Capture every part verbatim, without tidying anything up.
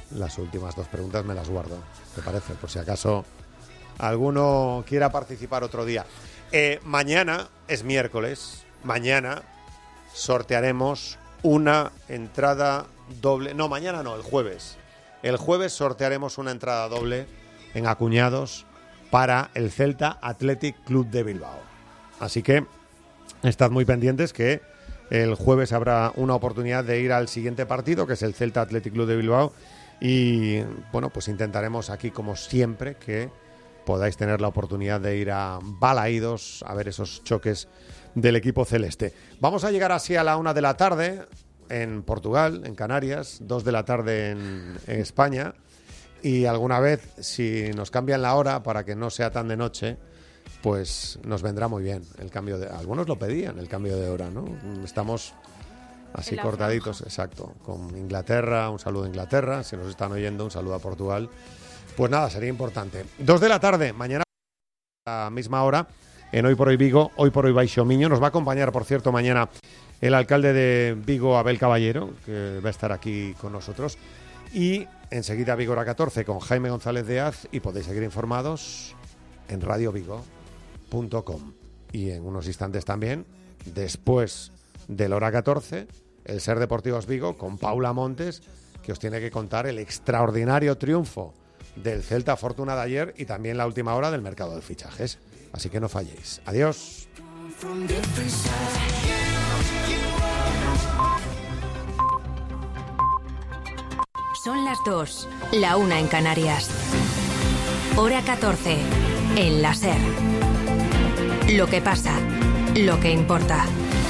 las últimas dos preguntas me las guardo, ¿te parece? Por si acaso alguno quiera participar otro día. Eh, mañana es miércoles, mañana sortearemos una entrada doble. No, mañana no, el jueves. El jueves sortearemos una entrada doble en Acuñados para el Celta Athletic Club de Bilbao. Así que estad muy pendientes que el jueves habrá una oportunidad de ir al siguiente partido, que es el Celta Athletic Club de Bilbao. Y bueno, pues intentaremos aquí, como siempre, que podáis tener la oportunidad de ir a Balaídos a ver esos choques del equipo celeste. Vamos a llegar así a la una de la tarde en Portugal, en Canarias, dos de la tarde en, en España, y alguna vez, si nos cambian la hora para que no sea tan de noche, pues nos vendrá muy bien el cambio de... Algunos lo pedían, el cambio de hora, ¿no? Estamos así cortaditos, franja. Exacto, con Inglaterra, un saludo a Inglaterra, si nos están oyendo, un saludo a Portugal. Pues nada, sería importante. Dos de la tarde, mañana a la misma hora, en Hoy por Hoy Vigo, Hoy por Hoy Baixo Miño. Nos va a acompañar, por cierto, mañana el alcalde de Vigo, Abel Caballero, que va a estar aquí con nosotros. Y enseguida Vigo Hora catorce con Jaime González de Az, y podéis seguir informados en radio vigo punto com. Y en unos instantes también, después del Hora catorce, el Ser Deportivos Vigo con Paula Montes, que os tiene que contar el extraordinario triunfo del Celta Fortuna de ayer y también la última hora del mercado de fichajes. Así que no falléis. Adiós. Son las dos, la una en Canarias. Hora catorce, en la Ser. Lo que pasa, lo que importa.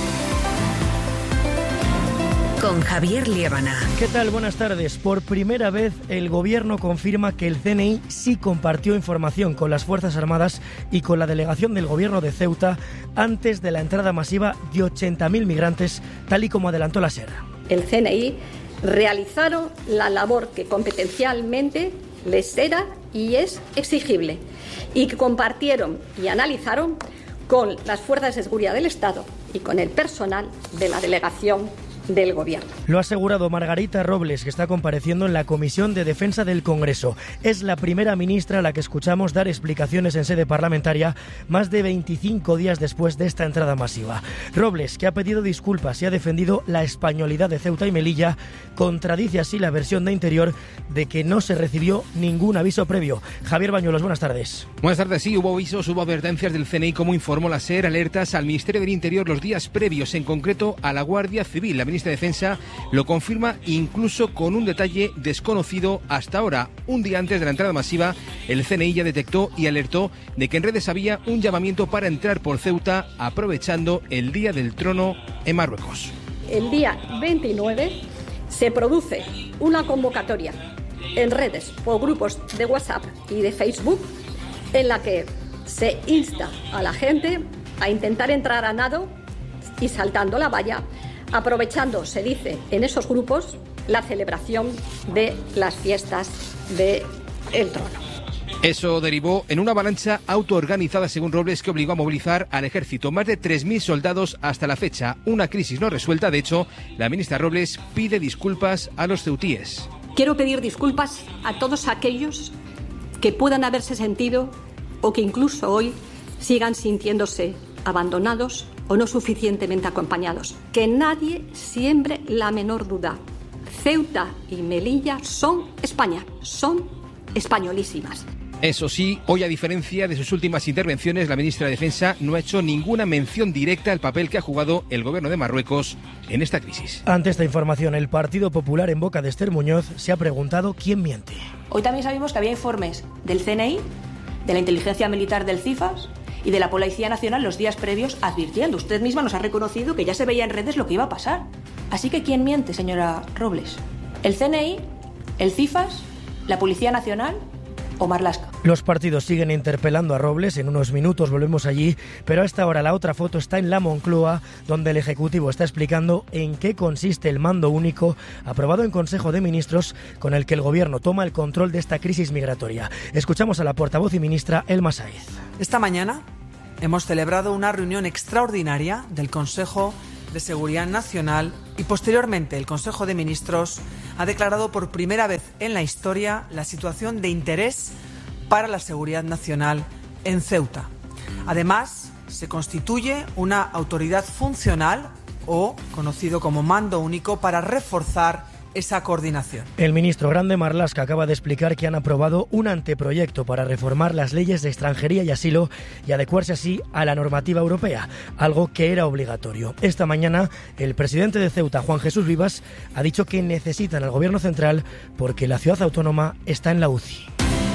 Con Javier Liébana. ¿Qué tal? Buenas tardes. Por primera vez el Gobierno confirma que el C N I sí compartió información con las Fuerzas Armadas y con la delegación del Gobierno de Ceuta antes de la entrada masiva de ochenta mil migrantes, tal y como adelantó la SER. El C N I realizaron la labor que competencialmente les era y es exigible, y que compartieron y analizaron con las fuerzas de seguridad del Estado y con el personal de la delegación del Gobierno. Lo ha asegurado Margarita Robles, que está compareciendo en la Comisión de Defensa del Congreso. Es la primera ministra a la que escuchamos dar explicaciones en sede parlamentaria más de veinticinco días después de esta entrada masiva. Robles, que ha pedido disculpas y ha defendido la españolidad de Ceuta y Melilla, contradice así la versión de Interior de que no se recibió ningún aviso previo. Javier Bañuelos, buenas tardes. Buenas tardes, sí, hubo avisos, hubo advertencias del C N I, como informó la SER, alertas al Ministerio del Interior los días previos, en concreto a la Guardia Civil. La ministra de Defensa lo confirma incluso con un detalle desconocido hasta ahora. Un día antes de la entrada masiva, el C N I ya detectó y alertó de que en redes había un llamamiento para entrar por Ceuta aprovechando el Día del Trono en Marruecos. El día veintinueve se produce una convocatoria en redes por grupos de WhatsApp y de Facebook en la que se insta a la gente a intentar entrar a nado y saltando la valla, aprovechando, se dice en esos grupos, la celebración de las fiestas del Trono. Eso derivó en una avalancha autoorganizada, según Robles, que obligó a movilizar al ejército. Más de tres mil soldados hasta la fecha. Una crisis no resuelta. De hecho, la ministra Robles pide disculpas a los ceutíes. Quiero pedir disculpas a todos aquellos que puedan haberse sentido o que incluso hoy sigan sintiéndose abandonados o no suficientemente acompañados. Que nadie siembre la menor duda. Ceuta y Melilla son España, son españolísimas. Eso sí, hoy, a diferencia de sus últimas intervenciones, la ministra de Defensa no ha hecho ninguna mención directa al papel que ha jugado el gobierno de Marruecos en esta crisis. Ante esta información, el Partido Popular, en boca de Esther Muñoz, se ha preguntado quién miente. Hoy también sabemos que había informes del C N I, de la inteligencia militar del CIFAS y de la Policía Nacional los días previos advirtiendo. Usted misma nos ha reconocido que ya se veía en redes lo que iba a pasar. Así que ¿quién miente, señora Robles? ¿El C N I? ¿El CIFAS? ¿La Policía Nacional? ¿O Marlaska? Los partidos siguen interpelando a Robles. En unos minutos volvemos allí, pero a esta hora la otra foto está en la Moncloa, donde el Ejecutivo está explicando en qué consiste el mando único aprobado en Consejo de Ministros, con el que el Gobierno toma el control de esta crisis migratoria. Escuchamos a la portavoz y ministra Elma Sáiz. Esta mañana hemos celebrado una reunión extraordinaria del Consejo de Seguridad Nacional Y posteriormente el Consejo de Ministros ha declarado por primera vez en la historia la situación de interés para la seguridad nacional en Ceuta. Además, se constituye una autoridad funcional o conocido como mando único para reforzar esa coordinación. El ministro Grande Marlaska acaba de explicar que han aprobado un anteproyecto para reformar las leyes de extranjería y asilo y adecuarse así a la normativa europea, algo que era obligatorio. Esta mañana, el presidente de Ceuta, Juan Jesús Vivas, ha dicho que necesitan al gobierno central porque la ciudad autónoma está en la U C I.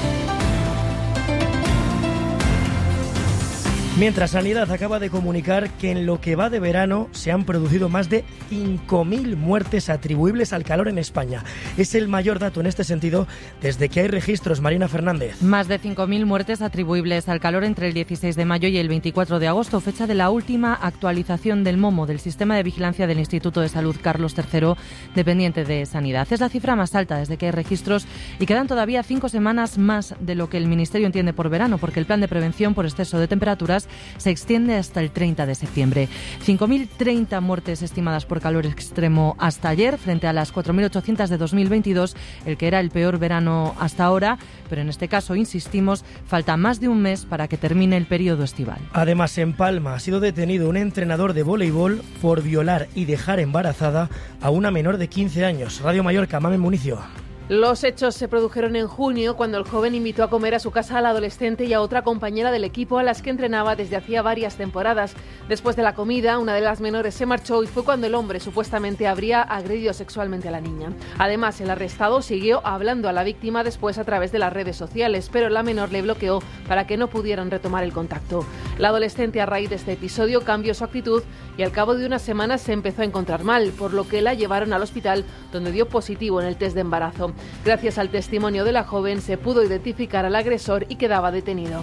Mientras, Sanidad acaba de comunicar que en lo que va de verano se han producido más de cinco mil muertes atribuibles al calor en España. Es el mayor dato en este sentido desde que hay registros. Marina Fernández. Más de cinco mil muertes atribuibles al calor entre el dieciséis de mayo y el veinticuatro de agosto, fecha de la última actualización del MOMO, del Sistema de Vigilancia del Instituto de Salud Carlos tercero, dependiente de Sanidad. Es la cifra más alta desde que hay registros y quedan todavía cinco semanas más de lo que el Ministerio entiende por verano, porque el plan de prevención por exceso de temperaturas se extiende hasta el treinta de septiembre. cinco mil treinta muertes estimadas por calor extremo hasta ayer, frente a las cuatro mil ochocientas de dos mil veintidós, el que era el peor verano hasta ahora, pero en este caso, insistimos, falta más de un mes para que termine el periodo estival. Además, en Palma ha sido detenido un entrenador de voleibol por violar y dejar embarazada a una menor de quince años. Radio Mallorca, Mamen Municio. Los hechos se produjeron en junio, cuando el joven invitó a comer a su casa a la adolescente y a otra compañera del equipo a las que entrenaba desde hacía varias temporadas. Después de la comida, una de las menores se marchó y fue cuando el hombre supuestamente habría agredido sexualmente a la niña. Además, el arrestado siguió hablando a la víctima después a través de las redes sociales, pero la menor le bloqueó para que no pudieran retomar el contacto. La adolescente, a raíz de este episodio, cambió su actitud y al cabo de unas semanas se empezó a encontrar mal, por lo que la llevaron al hospital, donde dio positivo en el test de embarazo. Gracias al testimonio de la joven se pudo identificar al agresor y quedaba detenido.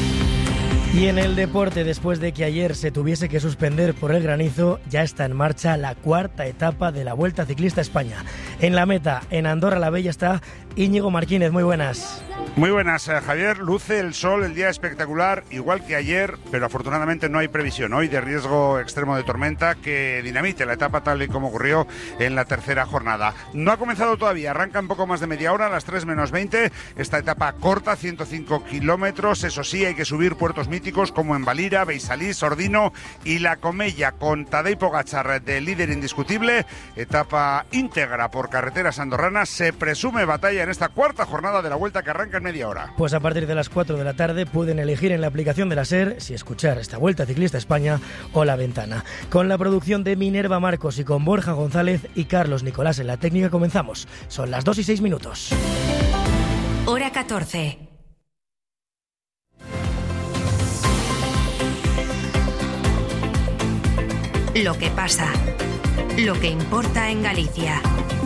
Y en el deporte, después de que ayer se tuviese que suspender por el granizo, ya está en marcha la cuarta etapa de la Vuelta Ciclista a España. En la meta, en Andorra la Bella, está Íñigo Martínez. Muy buenas. Muy buenas, Javier. Luce el sol, el día espectacular, igual que ayer, pero afortunadamente no hay previsión hoy de riesgo extremo de tormenta que dinamite la etapa tal y como ocurrió en la tercera jornada. No ha comenzado todavía, arranca en poco más de media hora, a las tres menos veinte. Esta etapa corta, ciento cinco kilómetros, eso sí, hay que subir puertos míticos como en Valira, Beisalí, Sordino y La Comella, con Tadej Pogačar de líder indiscutible. Etapa íntegra por carreteras andorranas, se presume batalla en esta cuarta jornada de la Vuelta que arranca en media hora. Pues a partir de las cuatro de la tarde pueden elegir en la aplicación de la SER si escuchar esta Vuelta Ciclista a España o La Ventana. Con la producción de Minerva Marcos y con Borja González y Carlos Nicolás en la técnica comenzamos. Son las dos y seis minutos. Hora catorce. Lo que pasa. Lo que importa en Galicia.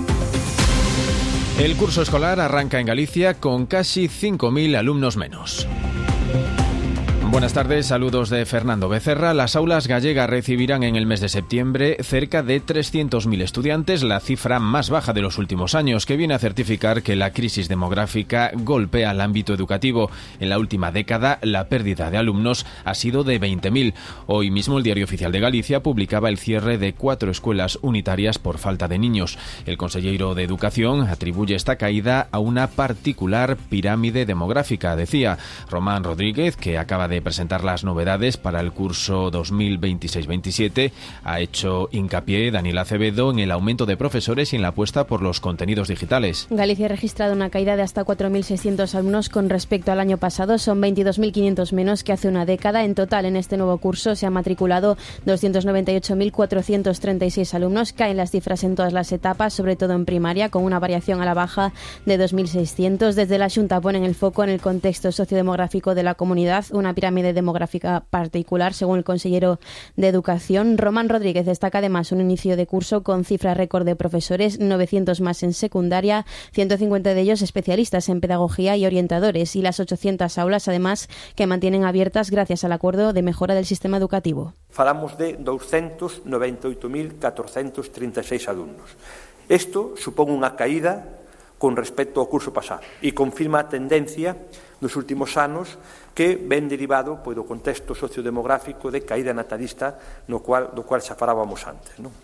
El curso escolar arranca en Galicia con casi cinco mil alumnos menos. Buenas tardes, saludos de Fernando Becerra. Las aulas gallegas recibirán en el mes de septiembre cerca de trescientos mil estudiantes, la cifra más baja de los últimos años, que viene a certificar que la crisis demográfica golpea al ámbito educativo. En la última década, la pérdida de alumnos ha sido de veinte mil. Hoy mismo el Diario Oficial de Galicia publicaba el cierre de cuatro escuelas unitarias por falta de niños. El consejero de Educación atribuye esta caída a una particular pirámide demográfica, decía. Román Rodríguez, que acaba de presentar las novedades para el curso dos mil veintiséis veintisiete, ha hecho hincapié, Daniel Acevedo, en el aumento de profesores y en la apuesta por los contenidos digitales. Galicia ha registrado una caída de hasta cuatro mil seiscientos alumnos con respecto al año pasado. Son veintidós mil quinientos menos que hace una década. En total, en este nuevo curso se han matriculado doscientos noventa y ocho mil cuatrocientos treinta y seis alumnos. Caen las cifras en todas las etapas, sobre todo en primaria, con una variación a la baja de dos mil seiscientos. Desde la Xunta ponen el foco en el contexto sociodemográfico de la comunidad, una pirámide demográfica particular, según el consejero de Educación. Román Rodríguez destaca además un inicio de curso con cifra récord de profesores, novecientos más en secundaria, ciento cincuenta de ellos especialistas en pedagogía y orientadores, y las ochocientas aulas, además, que mantienen abiertas gracias al acuerdo de mejora del sistema educativo. Falamos de doscientos noventa y ocho mil cuatrocientos treinta y seis alumnos. Isto supón unha caída con respecto ao curso pasado e confirma a tendencia dos últimos anos que ven derivado pois, do contexto sociodemográfico de caída natalista no cual, do cual xa falábamos antes. Non?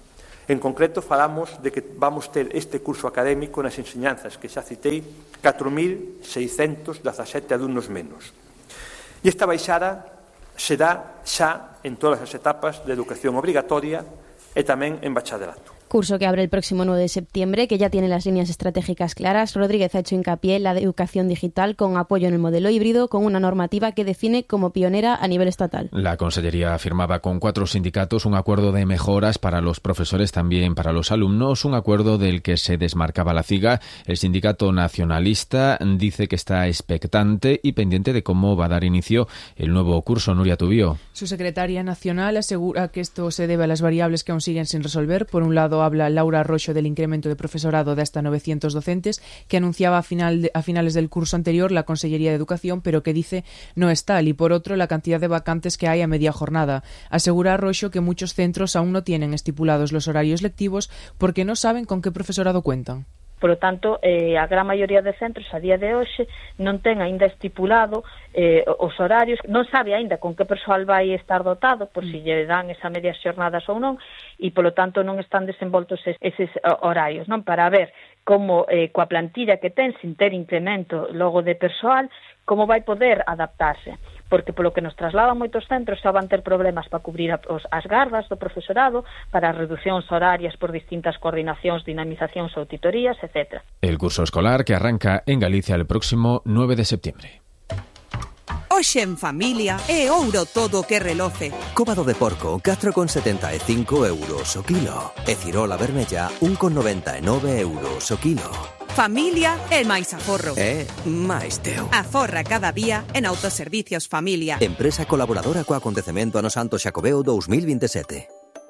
En concreto, falamos de que vamos ter este curso académico nas enseñanzas que xa citei catro mil seiscentos dezasete alumnos menos. E esta baixada se dá xa en todas as etapas de educación obrigatoria e tamén en bachillerato. Curso que abre el próximo nueve de septiembre, que ya tiene las líneas estratégicas claras. Rodríguez ha hecho hincapié en la educación digital con apoyo en el modelo híbrido, con una normativa que define como pionera a nivel estatal. La Consellería firmaba con cuatro sindicatos un acuerdo de mejoras para los profesores, también para los alumnos, un acuerdo del que se desmarcaba la CIGA. El sindicato nacionalista dice que está expectante y pendiente de cómo va a dar inicio el nuevo curso. Nuria Tubío. Su secretaria nacional asegura que esto se debe a las variables que aún siguen sin resolver. Por un lado, habla Laura Roxo del incremento de profesorado de hasta novecientos docentes que anunciaba a, final de, a finales del curso anterior la Consellería de Educación, pero que dice no es tal, y por otro la cantidad de vacantes que hay a media jornada. Asegura Roxo que muchos centros aún no tienen estipulados los horarios lectivos porque no saben con qué profesorado cuentan. Por lo tanto, eh, a gran maioría de centros a día de hoxe non ten aínda estipulado eh, os horarios, non sabe aínda con que persoal vai estar dotado, por si lle dan esa medias xornadas ou non, e polo tanto non están desenvoltos es, eses horarios, non, para ver como eh, coa plantilla que ten, sin ter incremento logo de persoal, como vai poder adaptarse. Porque polo que nos trasladan moitos centros xa van ter problemas para cubrir os, as gardas do profesorado, para as reducións horarias por distintas coordinacións, dinamizacións ou titorías, etcétera. El curso escolar que arranca en Galicia el próximo nueve de septiembre. Hoxe en familia é ouro todo que reloce. Cóbado de porco, catro con setenta e cinco euros o kilo. E cirola vermella, un con noventa e nove euros o kilo. Familia é máis aforro. É máis teu. Aforra cada día en Autoservicios Familia. Empresa colaboradora co acontecemento Ano Santo Xacobeo dos mil veintisiete.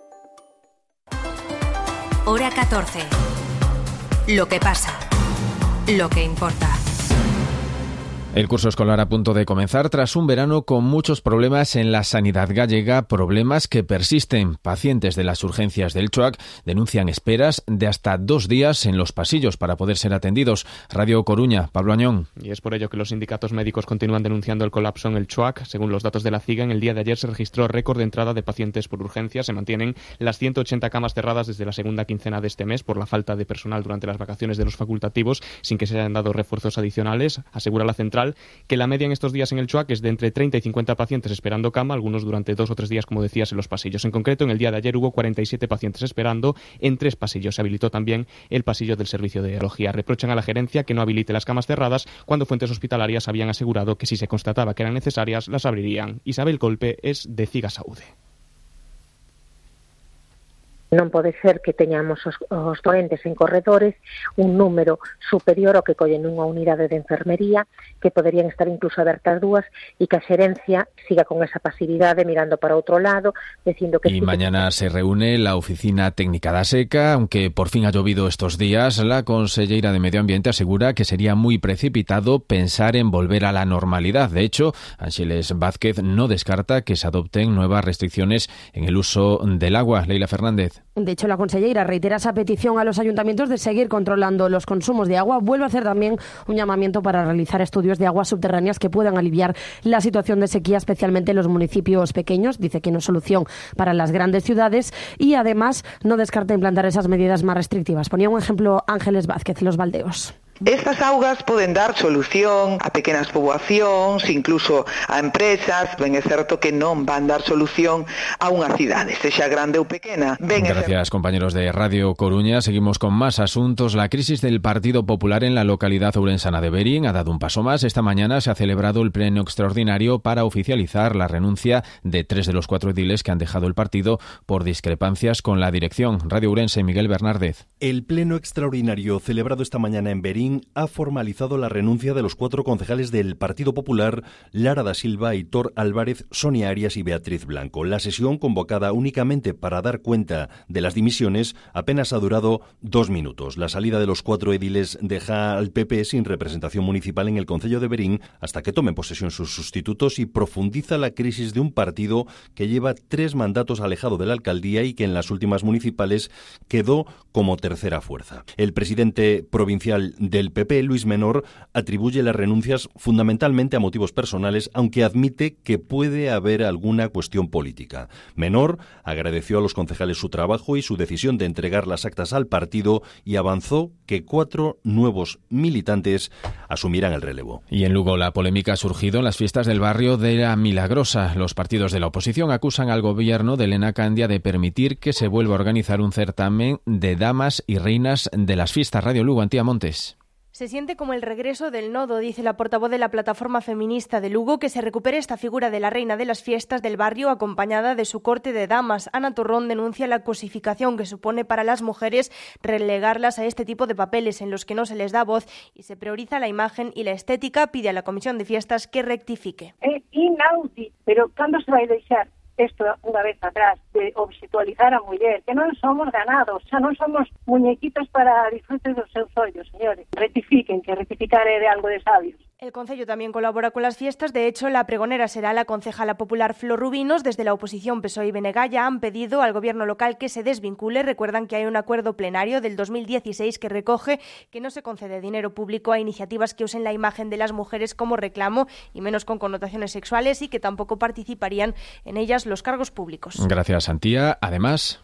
Hora catorce. Lo que pasa. Lo que importa. El curso escolar a punto de comenzar tras un verano con muchos problemas en la sanidad gallega, problemas que persisten. Pacientes de las urgencias del CHUAC denuncian esperas de hasta dos días en los pasillos para poder ser atendidos. Radio Coruña, Pablo Añón. Y es por ello que los sindicatos médicos continúan denunciando el colapso en el CHUAC. Según los datos de la CIGA, en el día de ayer se registró récord de entrada de pacientes por urgencias. Se mantienen las ciento ochenta camas cerradas desde la segunda quincena de este mes por la falta de personal durante las vacaciones de los facultativos, sin que se hayan dado refuerzos adicionales. Asegura la central que la media en estos días en el CHUAC es de entre treinta y cincuenta pacientes esperando cama, algunos durante dos o tres días, como decías, en los pasillos. En concreto, en el día de ayer hubo cuarenta y siete pacientes esperando en tres pasillos. Se habilitó también el pasillo del servicio de urología. Reprochan a la gerencia que no habilite las camas cerradas cuando fuentes hospitalarias habían asegurado que si se constataba que eran necesarias, las abrirían. Isabel Colpe es de CIGA Saúde. Non pode ser que teñamos os, os doentes en corredores un número superior ao que collen nunha unidade de enfermería, que poderían estar incluso abertas dúas, e que a xerencia siga con esa pasividade mirando para outro lado, dicindo que... Y sí, mañana que... se reúne la Oficina Técnica da Seca, aunque por fin ha llovido estos días. La conselleira de Medio Ambiente asegura que sería muy precipitado pensar en volver a la normalidad. De hecho, Ángeles Vázquez no descarta que se adopten nuevas restricciones en el uso del agua. Leila Fernández. De hecho, la consellera reitera esa petición a los ayuntamientos de seguir controlando los consumos de agua. Vuelve a hacer también un llamamiento para realizar estudios de aguas subterráneas que puedan aliviar la situación de sequía, especialmente en los municipios pequeños. Dice que no es solución para las grandes ciudades y, además, no descarta implantar esas medidas más restrictivas. Ponía un ejemplo Ángeles Vázquez, los baldeos. Estas augas poden dar solución a pequenas poboacións, incluso a empresas. Ben é certo que non van dar solución a unha cidade, sexa grande ou pequena. Ben Gracias, compañeros de Radio Coruña. Seguimos con más asuntos. La crisis del Partido Popular en la localidad ourensana de Verín ha dado un paso más. Esta mañana se ha celebrado el pleno extraordinario para oficializar la renuncia de tres de los cuatro ediles que han dejado el partido por discrepancias con la dirección. Radio Ourense, Miguel Bernárdez. El pleno extraordinario celebrado esta mañana en Verín ha formalizado la renuncia de los cuatro concejales del Partido Popular, Lara da Silva, Aitor Álvarez, Sonia Arias y Beatriz Blanco. La sesión, convocada únicamente para dar cuenta de las dimisiones, apenas ha durado dos minutos. La salida de los cuatro ediles deja al P P sin representación municipal en el concello de Verín hasta que tomen posesión sus sustitutos y profundiza la crisis de un partido que lleva tres mandatos alejado de la alcaldía y que en las últimas municipales quedó como tercera fuerza. El presidente provincial de del P P, Luis Menor, atribuye las renuncias fundamentalmente a motivos personales, aunque admite que puede haber alguna cuestión política. Menor agradeció a los concejales su trabajo y su decisión de entregar las actas al partido y avanzó que cuatro nuevos militantes asumirán el relevo. Y en Lugo la polémica ha surgido en las fiestas del barrio de La Milagrosa. Los partidos de la oposición acusan al gobierno de Elena Candia de permitir que se vuelva a organizar un certamen de damas y reinas de las fiestas. Radio Lugo, Antía Montes. Se siente como el regreso del nodo, dice la portavoz de la plataforma feminista de Lugo, que se recupere esta figura de la reina de las fiestas del barrio acompañada de su corte de damas. Ana Torrón denuncia la cosificación que supone para las mujeres relegarlas a este tipo de papeles en los que no se les da voz y se prioriza la imagen y la estética. Pide a la Comisión de Fiestas que rectifique. É inaudito, pero cando se vai deixar isto unha vez atrás de obxectualizar a muller, que non somos ganados, xa non somos muñequitos para disfrute dos seus ollos, señores. Rectifiquen, que rectificar é de algo de sabios. El concello también colabora con las fiestas. De hecho, la pregonera será la concejala popular Flor Rubinos. Desde la oposición P S O E y B N G ya han pedido al gobierno local que se desvincule. Recuerdan que hay un acuerdo plenario del dos mil dieciséis que recoge que no se concede dinero público a iniciativas que usen la imagen de las mujeres como reclamo y menos con connotaciones sexuales, y que tampoco participarían en ellas los cargos públicos. Gracias, Antía. Además,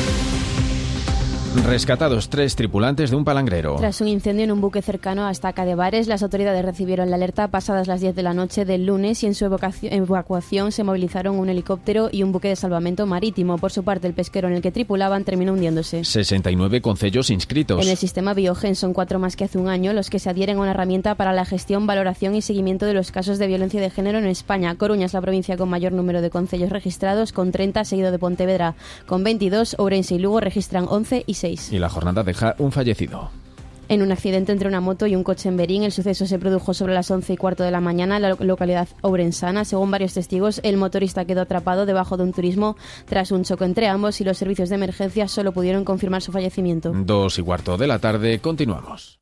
rescatados tres tripulantes de un palangrero. Tras un incendio en un buque cercano a Estaca de Bares, las autoridades recibieron la alerta pasadas las diez de la noche del lunes y en su evacuación se movilizaron un helicóptero y un buque de salvamento marítimo. Por su parte, el pesquero en el que tripulaban terminó hundiéndose. sesenta y nueve concellos inscritos. En el sistema Biogen son cuatro más que hace un año los que se adhieren a una herramienta para la gestión, valoración y seguimiento de los casos de violencia de género en España. Coruña es la provincia con mayor número de concellos registrados, con treinta, seguido de Pontevedra con veintidós. Ourense y Lugo registran once y seis. Y la jornada deja un fallecido. En un accidente entre una moto y un coche en Berín, el suceso se produjo sobre las once y cuarto de la mañana en la localidad ourensana. Según varios testigos, el motorista quedó atrapado debajo de un turismo tras un choque entre ambos y los servicios de emergencia solo pudieron confirmar su fallecimiento. Dos y cuarto de la tarde, continuamos.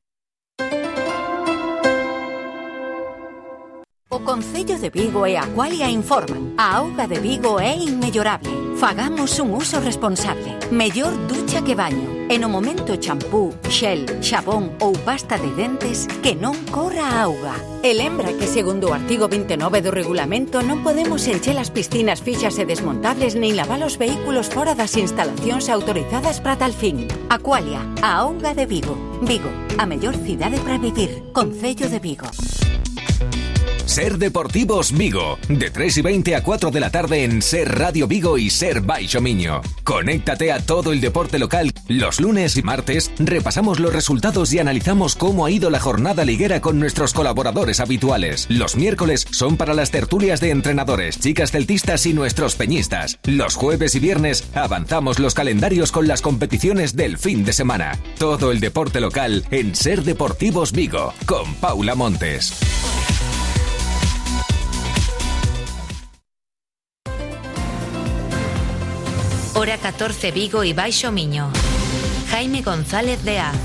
O Concello de Vigo e Aqualia informan. A auga de Vigo é inmellorable. Fagamos un uso responsable. Mellor ducha que baño. E no momento champú, xel, xabón ou pasta de dentes, que non corra a auga. E lembra que segundo o artigo veintinueve do regulamento non podemos encher as piscinas fixas e desmontables nin lavar os vehículos fora das instalacións autorizadas para tal fin. Aqualia, a auga de Vigo. Vigo, a mellor cidade para vivir. Concello de Vigo. Ser Deportivos Vigo, de tres y veinte a cuatro de la tarde en Ser Radio Vigo y Ser Baixo Miño. Conéctate a todo el deporte local. Los lunes y martes repasamos los resultados y analizamos cómo ha ido la jornada liguera con nuestros colaboradores habituales. Los miércoles son para las tertulias de entrenadores, chicas celtistas y nuestros peñistas. Los jueves y viernes avanzamos los calendarios con las competiciones del fin de semana. Todo el deporte local en Ser Deportivos Vigo, con Paula Montes. Hora catorce, Vigo y Baixo Miño. Jaime González de Az.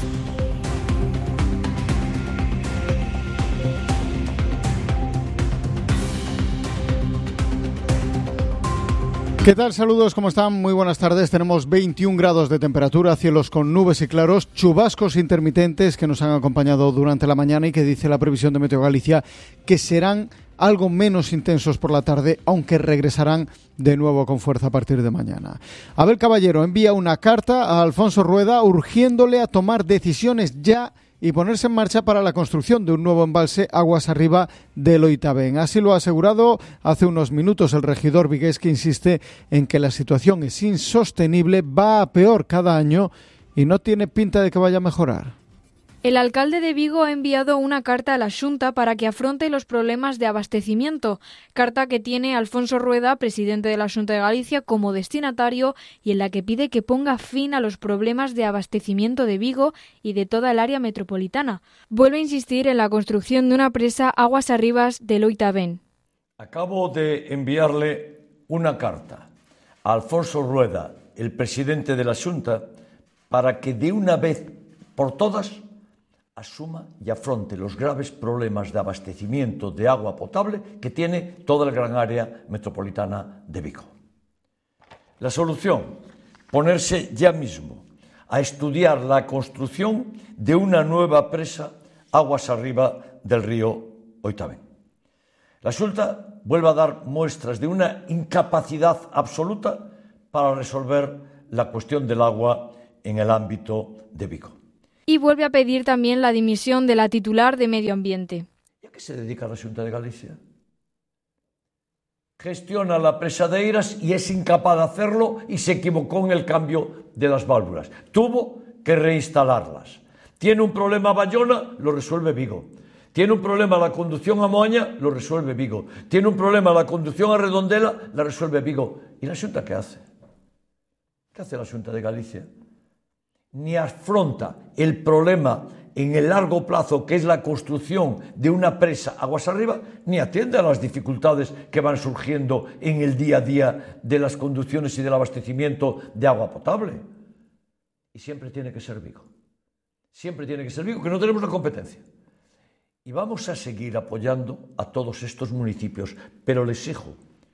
¿Qué tal? Saludos, ¿cómo están? Muy buenas tardes. Tenemos veintiún grados de temperatura, cielos con nubes y claros, chubascos intermitentes que nos han acompañado durante la mañana y que dice la previsión de Meteo Galicia que serán algo menos intensos por la tarde, aunque regresarán de nuevo con fuerza a partir de mañana. Abel Caballero envía una carta a Alfonso Rueda urgiéndole a tomar decisiones ya y ponerse en marcha para la construcción de un nuevo embalse aguas arriba del Oitabén. Así lo ha asegurado hace unos minutos el regidor vigués, que insiste en que la situación es insostenible, va a peor cada año y no tiene pinta de que vaya a mejorar. El alcalde de Vigo ha enviado una carta a la Xunta para que afronte los problemas de abastecimiento, carta que tiene Alfonso Rueda, presidente de la Xunta de Galicia, como destinatario y en la que pide que ponga fin a los problemas de abastecimiento de Vigo y de toda el área metropolitana. Vuelve a insistir en la construcción de una presa aguas arribas del Oitabén. Acabo de enviarle una carta a Alfonso Rueda, el presidente de la Xunta, para que de una vez por todas asuma y afronte los graves problemas de abastecimiento de agua potable que tiene toda la gran área metropolitana de Vigo. La solución, ponerse ya mismo a estudiar la construcción de una nueva presa aguas arriba del río Oitavén. La Xunta vuelve a dar muestras de una incapacidad absoluta para resolver la cuestión del agua en el ámbito de Vigo. Y vuelve a pedir también la dimisión de la titular de Medio Ambiente. ¿Y a qué se dedica la Xunta de Galicia? Gestiona la presa de Eiras y es incapaz de hacerlo y se equivocó en el cambio de las válvulas. Tuvo que reinstalarlas. Tiene un problema Bayona, lo resuelve Vigo. Tiene un problema la conducción a Moaña, lo resuelve Vigo. Tiene un problema la conducción a Redondela, la resuelve Vigo. ¿Y la Xunta qué hace? ¿Qué hace la Xunta de Galicia? Ni afronta el problema en el largo plazo, que es la construcción de una presa aguas arriba, ni atiende a las dificultades que van surgiendo en el día a día de las conducciones y del abastecimiento de agua potable. Y siempre tiene que ser Vigo. Siempre tiene que ser Vigo, que no tenemos la competencia. Y vamos a seguir apoyando a todos estos municipios, pero le exijo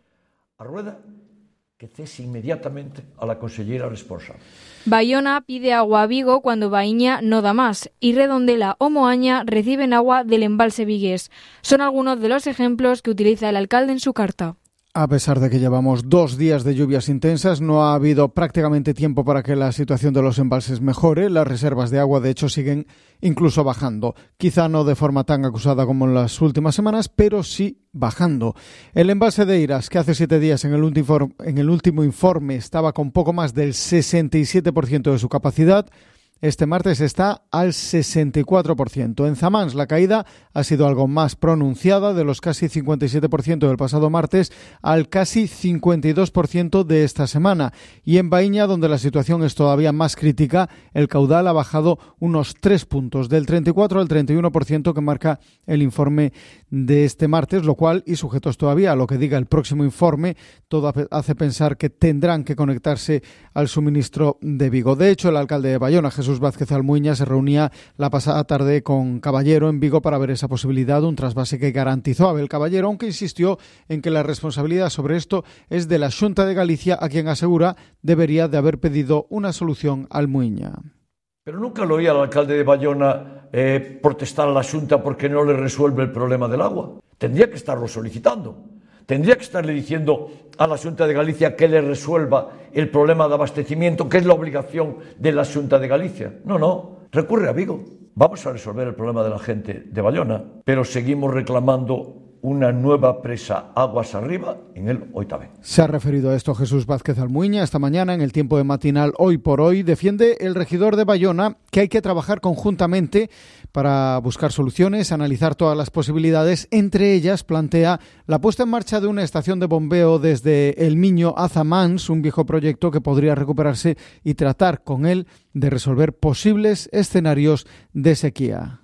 a Rueda que cese inmediatamente a la consellera responsable. Bayona pide agua a Vigo cuando Baíña no da más y Redondela o Moaña reciben agua del embalse vigués. Son algunos de los ejemplos que utiliza el alcalde en su carta. A pesar de que llevamos dos días de lluvias intensas, no ha habido prácticamente tiempo para que la situación de los embalses mejore. Las reservas de agua, de hecho, siguen incluso bajando. Quizá no de forma tan acusada como en las últimas semanas, pero sí bajando. El embalse de Eiras, que hace siete días en el, último, en el último informe estaba con poco más del sesenta y siete por ciento de su capacidad, este martes está al sesenta y cuatro por ciento. En Zamáns la caída ha sido algo más pronunciada, de los casi cincuenta y siete por ciento del pasado martes al casi cincuenta y dos por ciento de esta semana. Y en Baíña, donde la situación es todavía más crítica, el caudal ha bajado unos tres puntos, del treinta y cuatro al treinta y uno por ciento que marca el informe de este martes, lo cual, y sujetos todavía a lo que diga el próximo informe, todo hace pensar que tendrán que conectarse al suministro de Vigo. De hecho, el alcalde de Bayona, Jesús Vázquez Almuiña, se reunía la pasada tarde con Caballero en Vigo para ver esa posibilidad, un trasvase que garantizó Abel Caballero, aunque insistió en que la responsabilidad sobre esto es de la Xunta de Galicia, a quien asegura debería de haber pedido una solución a Almuiña. Pero nunca lo oía al alcalde de Bayona eh, protestar a la Xunta porque no le resuelve el problema del agua. Tendría que estarlo solicitando. Tendría que estarle diciendo a la Xunta de Galicia que le resuelva el problema de abastecimiento, que es la obligación de la Xunta de Galicia. No, no, recurre a Vigo. Vamos a resolver el problema de la gente de Bayona, pero seguimos reclamando una nueva presa aguas arriba en el Oitavén. Se ha referido a esto Jesús Vázquez Almuiña esta mañana en el tiempo de matinal Hoy por Hoy. Defiende el regidor de Bayona que hay que trabajar conjuntamente para buscar soluciones, analizar todas las posibilidades. Entre ellas plantea la puesta en marcha de una estación de bombeo desde El Miño a Zamáns, un viejo proyecto que podría recuperarse y tratar con él de resolver posibles escenarios de sequía.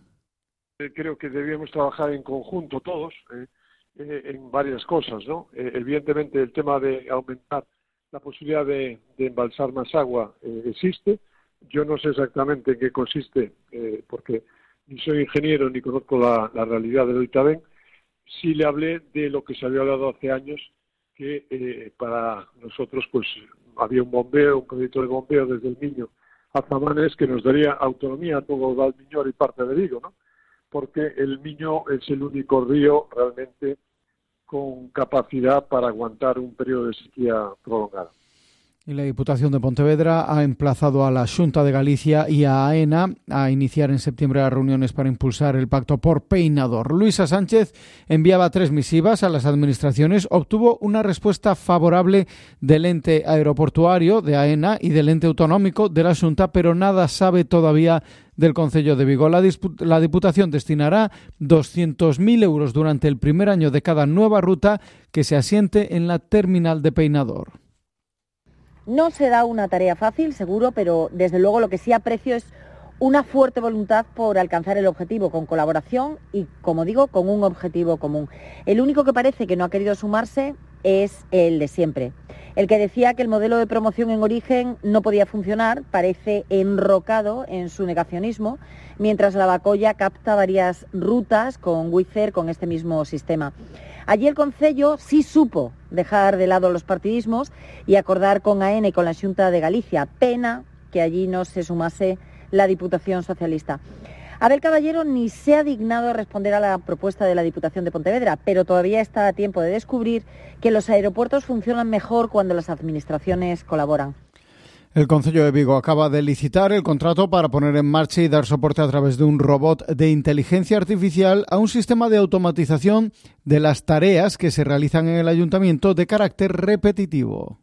Creo que debíamos trabajar en conjunto todos eh, eh, en varias cosas, ¿no? Eh, evidentemente el tema de aumentar la posibilidad de, de embalsar más agua eh, existe. Yo no sé exactamente en qué consiste, eh, porque ni soy ingeniero ni conozco la, la realidad del Oitavén. Sí le hablé de lo que se había hablado hace años, que eh, para nosotros pues había un bombeo, un proyecto de bombeo desde El Miño a Zamáns que nos daría autonomía a todo Valmiñor y parte de Vigo, ¿no? Porque el Miño es el único río realmente con capacidad para aguantar un periodo de sequía prolongada. Y la Diputación de Pontevedra ha emplazado a la Xunta de Galicia y a AENA a iniciar en septiembre las reuniones para impulsar el pacto por Peinador. Luisa Sánchez enviaba tres misivas a las administraciones, obtuvo una respuesta favorable del ente aeroportuario de AENA y del ente autonómico de la Xunta, pero nada sabe todavía del Concello de Vigo. La, la Diputación destinará doscientos mil euros durante el primer año de cada nueva ruta que se asiente en la terminal de Peinador. No se da una tarea fácil, seguro, pero desde luego lo que sí aprecio es una fuerte voluntad por alcanzar el objetivo, con colaboración y, como digo, con un objetivo común. El único que parece que no ha querido sumarse es el de siempre. El que decía que el modelo de promoción en origen no podía funcionar parece enrocado en su negacionismo, mientras la Bacolla capta varias rutas con Wizz Air con este mismo sistema. Allí el Concello sí supo dejar de lado los partidismos y acordar con AENA y con la Xunta de Galicia. Pena que allí no se sumase la Diputación Socialista. Abel Caballero ni se ha dignado a responder a la propuesta de la Diputación de Pontevedra, pero todavía está a tiempo de descubrir que los aeropuertos funcionan mejor cuando las administraciones colaboran. El Concello de Vigo acaba de licitar el contrato para poner en marcha y dar soporte a través de un robot de inteligencia artificial a un sistema de automatización de las tareas que se realizan en el ayuntamiento de carácter repetitivo.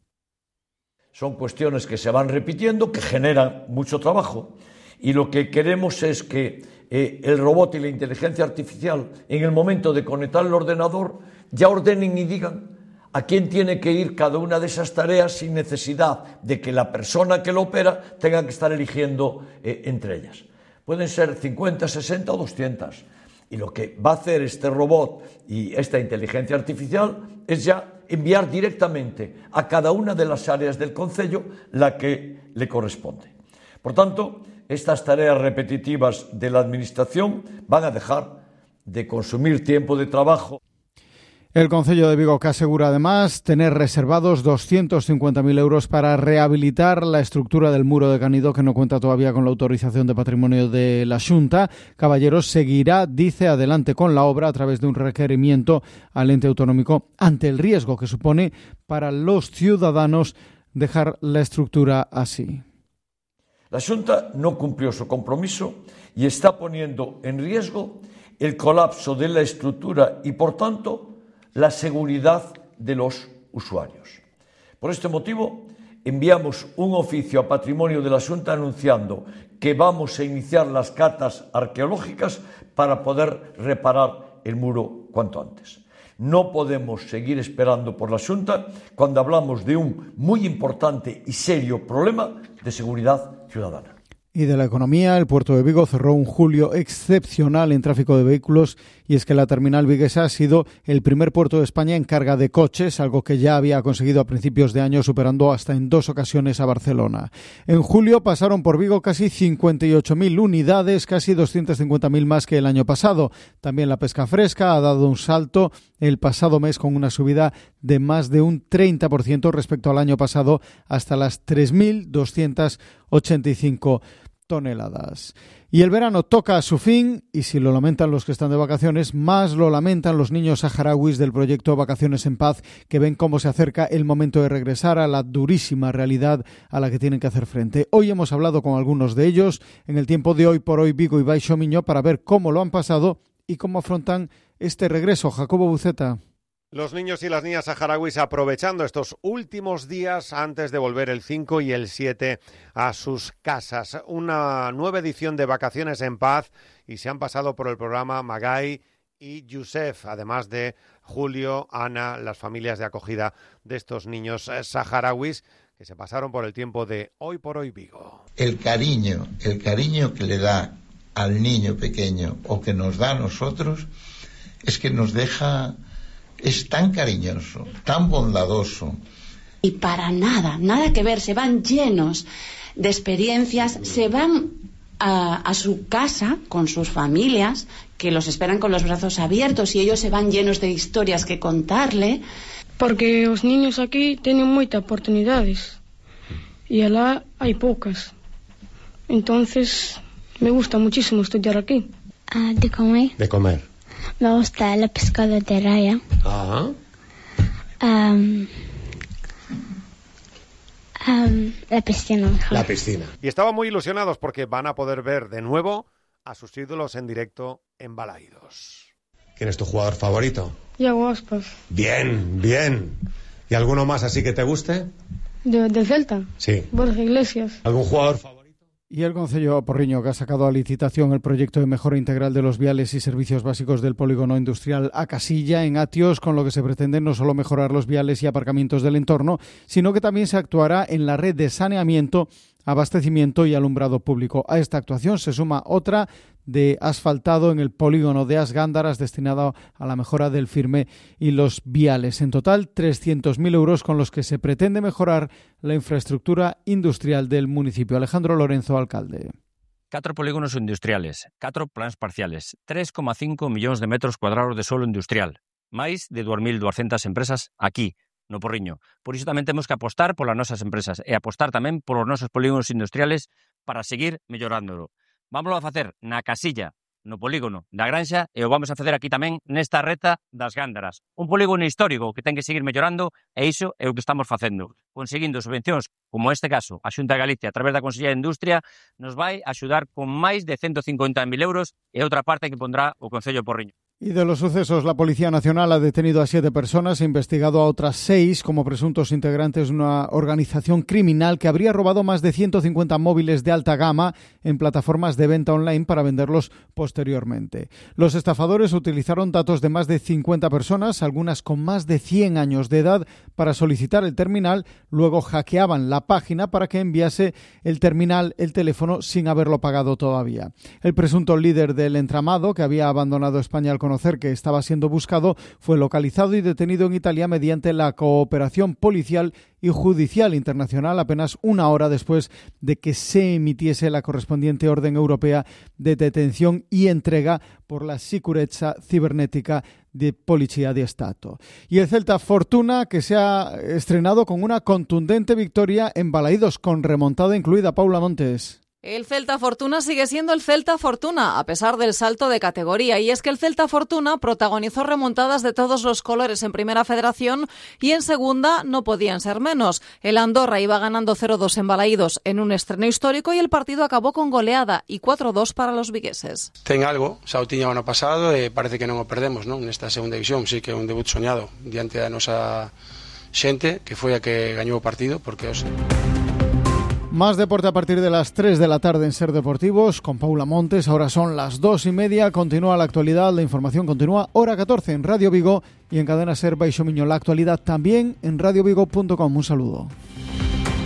Son cuestiones que se van repitiendo, que generan mucho trabajo, y lo que queremos es que eh, el robot y la inteligencia artificial, en el momento de conectar el ordenador, ya ordenen y digan a quién tiene que ir cada una de esas tareas sin necesidad de que la persona que lo opera tenga que estar eligiendo eh, entre ellas. Pueden ser cincuenta, sesenta o doscientas. Y lo que va a hacer este robot y esta inteligencia artificial es ya enviar directamente a cada una de las áreas del concello la que le corresponde. Por tanto, estas tareas repetitivas de la administración van a dejar de consumir tiempo de trabajo. El Concello de Vigo, que asegura además tener reservados doscientos cincuenta mil euros para rehabilitar la estructura del muro de Canido, que no cuenta todavía con la autorización de patrimonio de la Xunta. Caballero seguirá, dice, adelante con la obra a través de un requerimiento al ente autonómico ante el riesgo que supone para los ciudadanos dejar la estructura así. La Xunta no cumplió su compromiso y está poniendo en riesgo el colapso de la estructura y, por tanto, la seguridad de los usuarios. Por este motivo, enviamos un oficio a Patrimonio de la Xunta anunciando que vamos a iniciar las catas arqueológicas para poder reparar el muro cuanto antes. No podemos seguir esperando por la Xunta cuando hablamos de un muy importante y serio problema de seguridad ciudadana. Y de la economía, el puerto de Vigo cerró un julio excepcional en tráfico de vehículos, y es que la terminal viguesa ha sido el primer puerto de España en carga de coches, algo que ya había conseguido a principios de año, superando hasta en dos ocasiones a Barcelona. En julio pasaron por Vigo casi cincuenta y ocho mil unidades, casi doscientos cincuenta mil más que el año pasado. También la pesca fresca ha dado un salto el pasado mes con una subida de más de un treinta por ciento respecto al año pasado, hasta las tres mil doscientos ochenta y cinco toneladas. Y el verano toca a su fin, y si lo lamentan los que están de vacaciones, más lo lamentan los niños saharauis del proyecto Vacaciones en Paz, que ven cómo se acerca el momento de regresar a la durísima realidad a la que tienen que hacer frente. Hoy hemos hablado con algunos de ellos en el tiempo de Hoy por Hoy Vigo y Baixo Miño para ver cómo lo han pasado y cómo afrontan este regreso. Jacobo Buceta. Los niños y las niñas saharauis aprovechando estos últimos días antes de volver el cinco y el siete a sus casas. Una nueva edición de Vacaciones en Paz, y se han pasado por el programa Magai y Youssef, además de Julio, Ana, las familias de acogida de estos niños saharauis que se pasaron por el tiempo de Hoy por Hoy Vigo. El cariño, el cariño que le da al niño pequeño o que nos da a nosotros es que nos deja... Es tan cariñoso, tan bondadoso. Y para nada, nada que ver, se van llenos de experiencias, se van a, a su casa con sus familias, que los esperan con los brazos abiertos, y ellos se van llenos de historias que contarle. Porque os niños aquí tienen moitas oportunidades, y alá hai poucas. Entonces, me gusta muchísimo estudiar aquí. Ah, de comer. De comer. Me gusta la pescado de raya. Ah. Um, um, la piscina mejor. La piscina. Y estaban muy ilusionados porque van a poder ver de nuevo a sus ídolos en directo en Balaídos. ¿Quién es tu jugador favorito? Iago Aspas. Bien, bien. ¿Y alguno más así que te guste? ¿De, del Celta? Sí. Borja Iglesias. ¿Algún jugador favorito? Y el Concello Porriño, que ha sacado a licitación el proyecto de mejora integral de los viales y servicios básicos del polígono industrial A Casilla, en Atios, con lo que se pretende no solo mejorar los viales y aparcamientos del entorno, sino que también se actuará en la red de saneamiento, abastecimiento y alumbrado público. A esta actuación se suma otra de asfaltado en el polígono de As Gándaras, destinado a la mejora del firme y los viales. En total, trescientos mil euros con los que se pretende mejorar la infraestructura industrial del municipio. Alejandro Lorenzo, alcalde. Catro polígonos industriales, catro plans parciales, tres coma cinco millóns de metros cuadrados de solo industrial, máis de dúas mil duascentas empresas aquí, no Porriño. Por iso tamén temos que apostar polas nosas empresas e apostar tamén polos nosos polígonos industriales para seguir mellorándolo. Vámoslo a facer na casilla, no polígono da Granxa, e o vamos a facer aquí tamén nesta reta das Gándaras. Un polígono histórico que ten que seguir mellorando, e iso é o que estamos facendo. Conseguindo subvencións, como este caso, a Xunta de Galicia, a través da Consellería de Industria, nos vai axudar con máis de ciento cincuenta mil euros e outra parte que pondrá o Concello de Porriño. Y de los sucesos, la Policía Nacional ha detenido a siete personas e investigado a otras seis como presuntos integrantes de una organización criminal que habría robado más de ciento cincuenta móviles de alta gama en plataformas de venta online para venderlos posteriormente. Los estafadores utilizaron datos de más de cincuenta personas, algunas con más de cien años de edad, para solicitar el terminal, luego hackeaban la página para que enviase el terminal, el teléfono, sin haberlo pagado todavía. El presunto líder del entramado, que había abandonado España al conocer que estaba siendo buscado, fue localizado y detenido en Italia mediante la cooperación policial y judicial internacional apenas una hora después de que se emitiese la correspondiente orden europea de detención y entrega por la sicurezza cibernética de Policía di Stato. Y el Celta Fortuna, que se ha estrenado con una contundente victoria en Balaídos, con remontada incluida. Paula Montes. El Celta Fortuna sigue siendo el Celta Fortuna, a pesar del salto de categoría. Y es que el Celta Fortuna protagonizó remontadas de todos los colores en Primera Federación y en Segunda no podían ser menos. El Andorra iba ganando cero dos en Balaídos en un estreno histórico y el partido acabó con goleada y cuatro dos para los vigueses. Ten algo, xa o tiña o ano pasado e parece que non o perdemos, non? Nesta segunda división, sí que é un debut soñado diante da nosa xente, que foi a que gañou o partido, porque o sei. Más deporte a partir de las tres de la tarde en Ser Deportivos con Paula Montes. Ahora son las dos y media. Continúa la actualidad. La información continúa hora catorce en Radio Vigo y en Cadena Ser Baixo Miño. La actualidad también en radio vigo punto com. Un saludo.